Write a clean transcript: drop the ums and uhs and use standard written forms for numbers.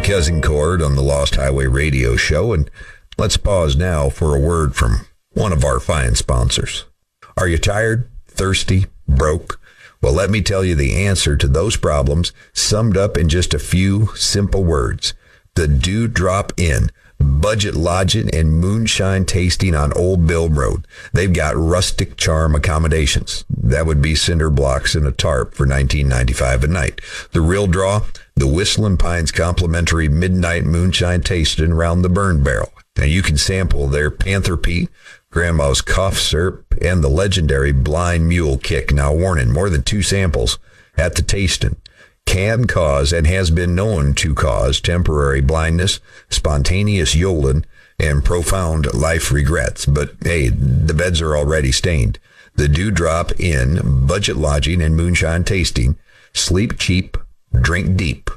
Rick Hesincord on the Lost Highway Radio Show, and let's pause now for a word from one of our fine sponsors. Are you tired, thirsty, broke? Well, let me tell you the answer to those problems summed up in just a few simple words. The Dewdrop Inn, budget lodging and moonshine tasting on Old Bill Road. They've got rustic charm accommodations. That would be cinder blocks and a tarp for $19.95 a night. The real draw, the Whistling Pines complimentary midnight moonshine tasting around the Burn Barrel. Now you can sample their Panther Pea, Grandma's Cough Syrup, and the legendary Blind Mule Kick. Now warning, more than 2 samples at the tasting can cause and has been known to cause temporary blindness, spontaneous yolin, and profound life regrets. But hey, the beds are already stained. The Dewdrop Inn, budget lodging and moonshine tasting. Sleep cheap, drink deep.